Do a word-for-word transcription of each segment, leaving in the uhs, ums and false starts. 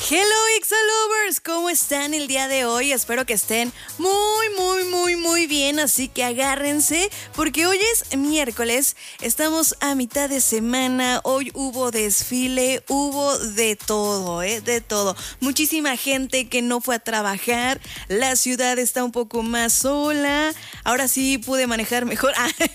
Hello Exa Lovers, ¿cómo están el día de hoy? Espero que estén muy, muy, muy, muy bien, así que agárrense porque hoy es miércoles, estamos a mitad de semana, hoy hubo desfile, hubo de todo, ¿eh? De todo. Muchísima gente que no fue a trabajar, la ciudad está un poco más sola, ahora sí pude manejar mejor.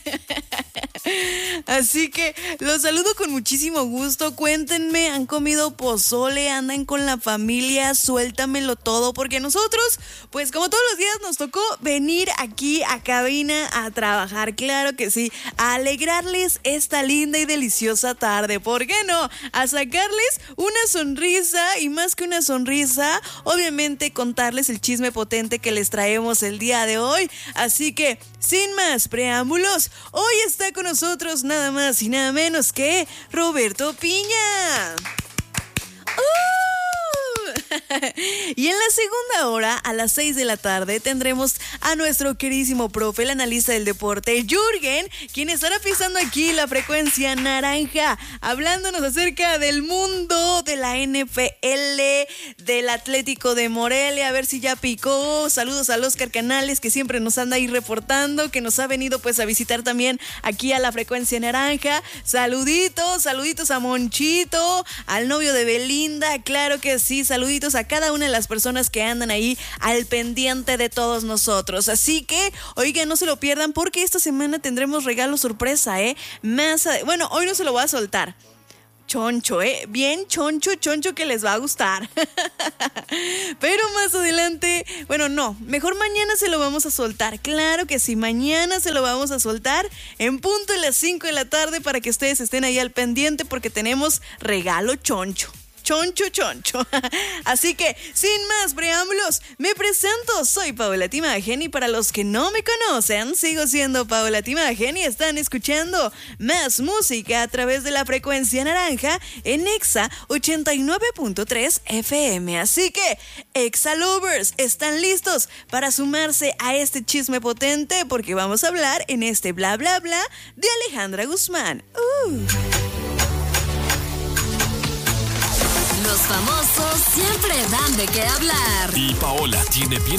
Así que los saludo con muchísimo gusto. Cuéntenme, ¿han comido pozole? ¿Andan con la familia? Suéltamelo todo, porque nosotros, pues como todos los días nos tocó venir aquí a cabina a trabajar, claro que sí, a alegrarles esta linda y deliciosa tarde, ¿por qué no? A sacarles una sonrisa y más que una sonrisa, obviamente contarles el chisme potente que les traemos el día de hoy. Así que, sin más preámbulos, hoy está con nosotros nada más y nada menos que Roberto Piña. Y en la segunda hora, a las seis de la tarde, tendremos a nuestro queridísimo profe, el analista del deporte, Jürgen, quien estará pisando aquí la frecuencia naranja, hablándonos acerca del mundo de la N F L, del Atlético de Morelia, a ver si ya picó. Saludos a Oscar Canales, que siempre nos anda ahí reportando, que nos ha venido pues a visitar también aquí a la frecuencia naranja. Saluditos, saluditos a Monchito, al novio de Belinda, claro que sí, saluditos a cada una de las personas que andan ahí al pendiente de todos nosotros. Así que, oigan, no se lo pierdan porque esta semana tendremos regalo sorpresa, ¿eh? Más, a... bueno, hoy no se lo voy a soltar. Choncho, ¿eh? Bien choncho, choncho que les va a gustar. Pero más adelante, bueno, no, mejor mañana se lo vamos a soltar. Claro que sí, mañana se lo vamos a soltar en punto de las cinco de la tarde para que ustedes estén ahí al pendiente porque tenemos regalo choncho. Choncho, choncho. Así que, sin más preámbulos, me presento. Soy Paola Timagen y para los que no me conocen, sigo siendo Paola Timagen y están escuchando más música a través de la frecuencia naranja en Exa ochenta y nueve punto tres F M. Así que, Exa Lovers, ¿están listos para sumarse a este chisme potente? Porque vamos a hablar en este bla bla bla de Alejandra Guzmán. Uh. Los famosos siempre dan de qué hablar. Y Paola tiene bien